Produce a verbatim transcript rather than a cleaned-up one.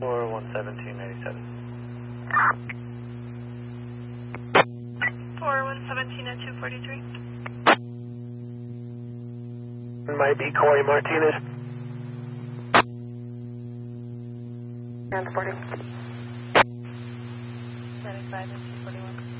four one seventeen ninety-seven. four one seventeen at two forty-three. Might be Corey Martinez. Transporting. ninety-five at two forty-one.